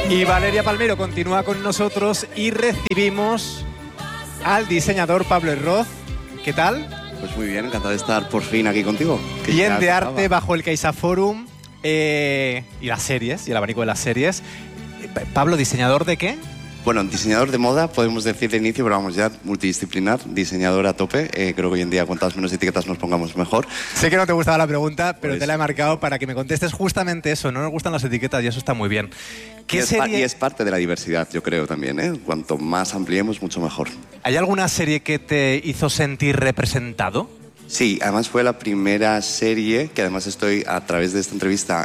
Y Valeria Palmero continúa con nosotros y recibimos al diseñador Pablo Herroz. ¿Qué tal? Pues muy bien, encantado de estar por fin aquí contigo. Bien de arte bajo el CaixaForum y las series, y el abanico de las series. Pablo, ¿diseñador de qué? Bueno, diseñador de moda, podemos decir de inicio, pero vamos ya, multidisciplinar, diseñador a tope. Creo que hoy en día cuantas menos etiquetas nos pongamos mejor. Sé que no te gustaba la pregunta, pero pues te la he marcado para que me contestes justamente eso. No nos gustan las etiquetas y eso está muy bien. ¿Qué serie? Y es parte de la diversidad, yo creo también, ¿eh? Cuanto más ampliemos, mucho mejor. ¿Hay alguna serie que te hizo sentir representado? Sí, además fue la primera serie que además estoy a través de esta entrevista,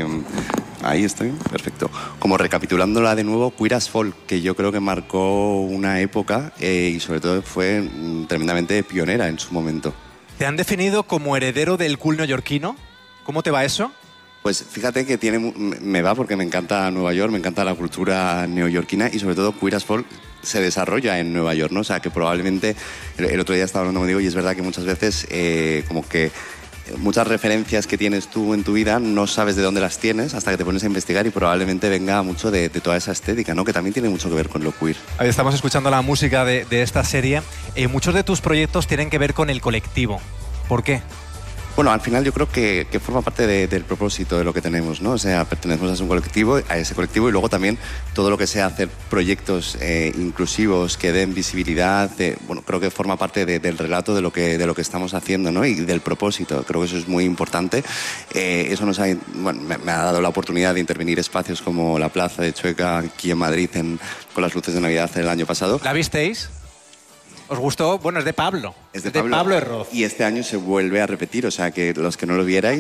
ahí estoy, perfecto, como recapitulándola de nuevo, Queer as Folk, que yo creo que marcó una época y sobre todo fue tremendamente pionera en su momento. ¿Te han definido como heredero del cool neoyorquino? ¿Cómo te va eso? Pues fíjate que me va porque me encanta Nueva York, me encanta la cultura neoyorquina y sobre todo Queer as Folk se desarrolla en Nueva York, ¿no? O sea, que probablemente, el otro día estaba hablando contigo y es verdad que muchas veces como que muchas referencias que tienes tú en tu vida no sabes de dónde las tienes hasta que te pones a investigar y probablemente venga mucho de toda esa estética, ¿no? Que también tiene mucho que ver con lo queer. Ahí estamos escuchando la música de esta serie. Muchos de tus proyectos tienen que ver con el colectivo. ¿Por qué? Bueno, al final yo creo que forma parte del propósito de lo que tenemos, ¿no? O sea, pertenecemos a un colectivo, a ese colectivo y luego también todo lo que sea hacer proyectos inclusivos que den visibilidad, bueno, creo que forma parte del relato de lo que estamos haciendo, ¿no? Y del propósito, creo que eso es muy importante. Eso me ha dado la oportunidad de intervenir espacios como la Plaza de Chueca aquí en Madrid con las luces de Navidad el año pasado. ¿La visteis? ¿Os gustó? Bueno, es de Pablo. Es de Pablo Herroz. Y este año se vuelve a repetir, o sea que los que no lo vierais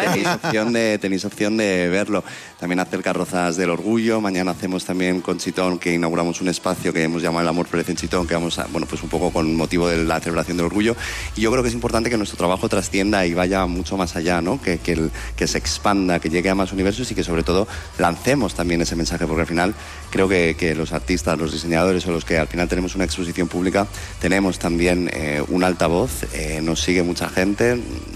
tenéis opción de verlo. También hacer carrozas del orgullo. Mañana hacemos también con Chitón, que inauguramos un espacio que hemos llamado El Amor Perece en Chitón, que vamos a, bueno, pues un poco con motivo de la celebración del orgullo. Y yo creo que es importante que nuestro trabajo trascienda y vaya mucho más allá, ¿no? Que se expanda, que llegue a más universos y que sobre todo lancemos también ese mensaje, porque al final creo que los artistas, los diseñadores o los que al final tenemos una exposición pública, tenemos también un altavoz, nos sigue mucha gente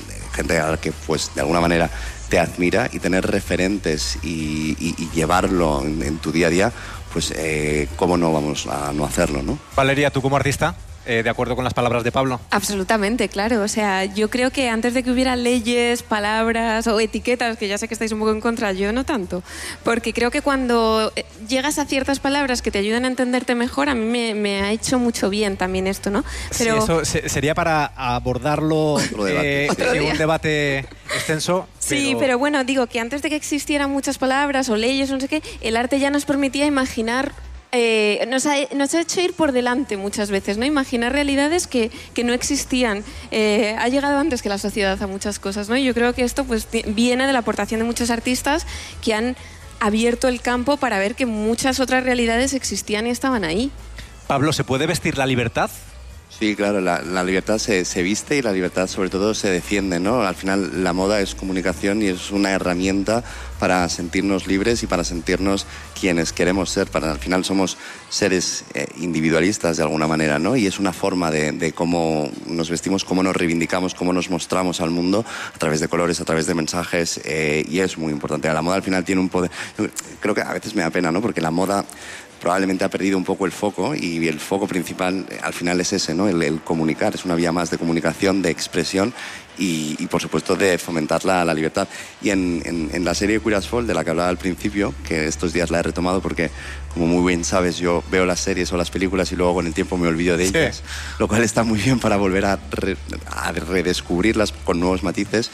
a la que pues de alguna manera te admira y tener referentes y llevarlo en tu día a día, pues cómo no vamos a no hacerlo, ¿no? Valeria, ¿tú como artista? ¿De acuerdo con las palabras de Pablo? Absolutamente, claro. O sea, yo creo que antes de que hubiera leyes, palabras o etiquetas, que ya sé que estáis un poco en contra, yo no tanto, porque creo que cuando llegas a ciertas palabras que te ayudan a entenderte mejor, a mí me ha hecho mucho bien también esto, ¿no? Pero... Sí, eso sería para abordarlo en un debate extenso. Sí, pero bueno, digo que antes de que existieran muchas palabras o leyes o no sé qué, el arte ya nos permitía imaginar. Nos ha hecho ir por delante muchas veces, ¿no? Imaginar realidades que no existían. Ha llegado antes que la sociedad a muchas cosas, ¿no? Y yo creo que esto pues viene de la aportación de muchos artistas que han abierto el campo para ver que muchas otras realidades existían y estaban ahí. Pablo, ¿se puede vestir la libertad? Sí, claro, la libertad se viste y la libertad sobre todo se defiende, ¿no? Al final la moda es comunicación y es una herramienta para sentirnos libres y para sentirnos quienes queremos ser. Al final somos seres individualistas de alguna manera, ¿no? Y es una forma de cómo nos vestimos, cómo nos reivindicamos, cómo nos mostramos al mundo a través de colores, a través de mensajes y es muy importante. La moda al final tiene un poder... Creo que a veces me da pena, ¿no? Porque la moda probablemente ha perdido un poco el foco y el foco principal al final es ese, ¿no? El comunicar, es una vía más de comunicación, de expresión y por supuesto de fomentar la libertad. Y en la serie Queer as Folk, de la que hablaba al principio, que estos días la he retomado porque, como muy bien sabes, yo veo las series o las películas y luego con el tiempo me olvido de ellas, lo cual está muy bien para volver a redescubrirlas con nuevos matices.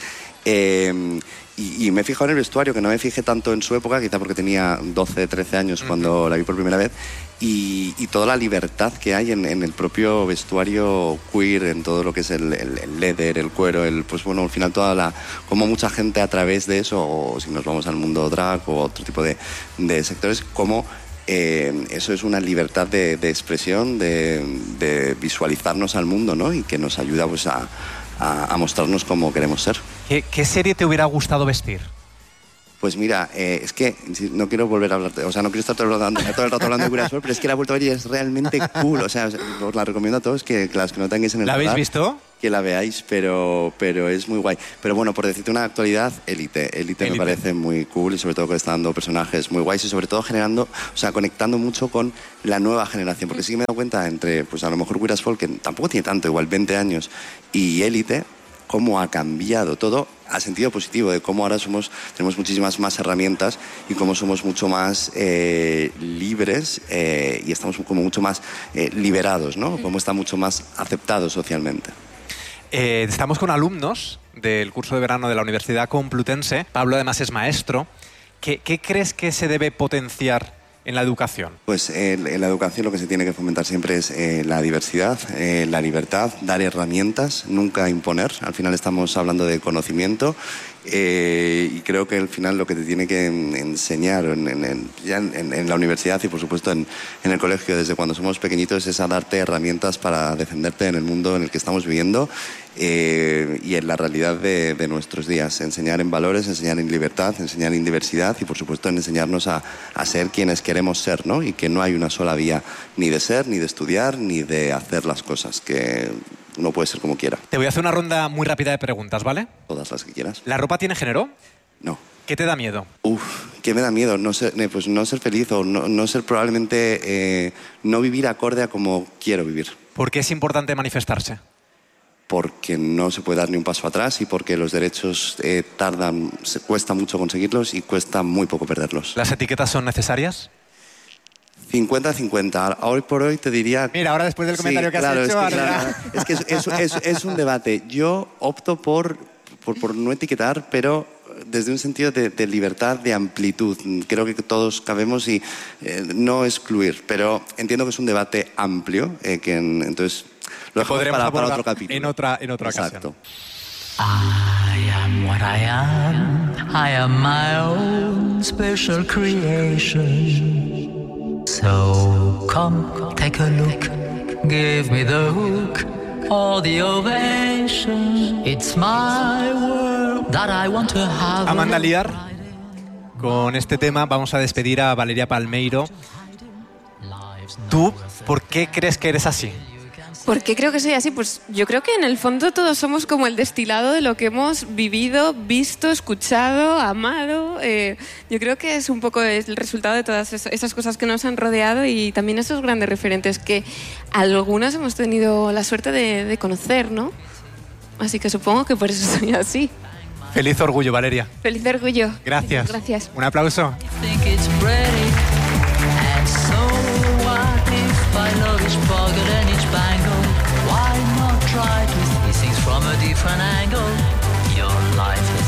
Y me he fijado en el vestuario, que no me fijé tanto en su época, quizá porque tenía 12, 13 años cuando la vi por primera vez, y toda la libertad que hay en el propio vestuario queer, en todo lo que es el leather, el cuero, pues bueno, al final como mucha gente a través de eso, o si nos vamos al mundo drag o otro tipo de sectores, como eso es una libertad de expresión, de visualizarnos al mundo, ¿no? Y que nos ayuda pues a mostrarnos cómo queremos ser. ¿Qué serie te hubiera gustado vestir? Pues mira, es que no quiero volver a hablar, o sea, no quiero estar todo el rato hablando de Queer pero es que la he vuelto a ver y es realmente cool. O sea, os la recomiendo a todos que las que no tengáis en el ¿La radar. habéis visto? que la veáis, pero es muy guay. Pero bueno, por decirte una actualidad, Élite me parece muy cool y sobre todo que está dando personajes muy guays y sobre todo conectando mucho con la nueva generación, porque sí que me he dado cuenta entre, pues a lo mejor Queer as Folk, que tampoco tiene tanto, igual 20 años, y Élite, cómo ha cambiado todo a sentido positivo, de cómo ahora tenemos muchísimas más herramientas y cómo somos mucho más libres y estamos como mucho más liberados, ¿no? Cómo está mucho más aceptado socialmente. Estamos con alumnos del curso de verano de la Universidad Complutense. Pablo además es maestro. ¿Qué crees que se debe potenciar en la educación? Pues en la educación lo que se tiene que fomentar siempre es la diversidad, la libertad, dar herramientas, nunca imponer. Al final estamos hablando de conocimiento y creo que al final lo que te tiene que enseñar en la universidad y por supuesto en el colegio desde cuando somos pequeñitos es a darte herramientas para defenderte en el mundo en el que estamos viviendo y en la realidad de nuestros días. Enseñar en valores, enseñar en libertad, enseñar en diversidad y por supuesto en enseñarnos a ser quienes queremos ser, ¿no? Y que no hay una sola vía ni de ser, ni de estudiar, ni de hacer las cosas, que uno puede ser como quiera. Te voy a hacer una ronda muy rápida de preguntas, ¿vale? Todas las que quieras. ¿La ropa tiene género? No. ¿Qué te da miedo? ¿Qué me da miedo? No ser feliz o no ser probablemente no vivir acorde a como quiero vivir. ¿Por qué es importante manifestarse? Porque no se puede dar ni un paso atrás y porque los derechos cuesta mucho conseguirlos y cuesta muy poco perderlos. ¿Las etiquetas son necesarias? 50-50. Hoy por hoy te diría... Mira, ahora después del comentario que has hecho... Es que es un debate. Yo opto por no etiquetar, pero desde un sentido de libertad, de amplitud. Creo que todos cabemos y no excluir. Pero entiendo que es un debate amplio, entonces lo dejamos para otro capítulo. En otra Exacto. ocasión. I am what I am. I am my own special creation. So come, take a look, give me the hook or the ovation. It's my world that I want to have. Amanda Liar, con este tema vamos a despedir a Valeria Palmeiro. ¿Tú por qué crees que eres así? ¿Por qué creo que soy así? Pues yo creo que en el fondo todos somos como el destilado de lo que hemos vivido, visto, escuchado, amado. Yo creo que es un poco el resultado de todas esas cosas que nos han rodeado y también esos grandes referentes que algunos hemos tenido la suerte de conocer, ¿no? Así que supongo que por eso soy así. Feliz orgullo, Valeria. Feliz orgullo. Gracias. Gracias. Un aplauso. I think it's pretty.